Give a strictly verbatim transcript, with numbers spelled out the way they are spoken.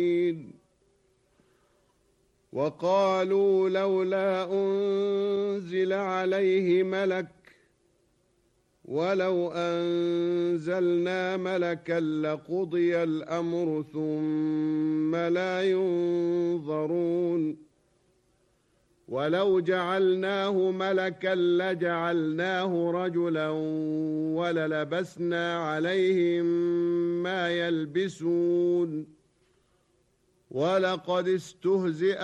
وقالوا لولا أنزل عليه ملك ولو أنزلنا ملكا لقضي الأمر ثم لا ينظرون ولو جعلناه ملكا لجعلناه رجلا وللبسنا عليهم ما يلبسون ولقد استهزئ